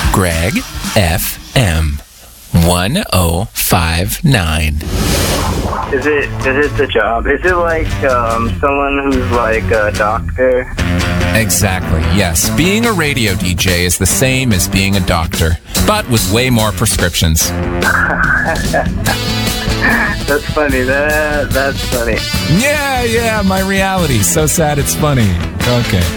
Greg FM 1059. Is it the job? Is it like someone who's like a doctor? Exactly, yes. Being a radio DJ is the same as being a doctor, but with way more prescriptions. That's funny. That's funny. Yeah, my reality. So sad it's funny. Okay.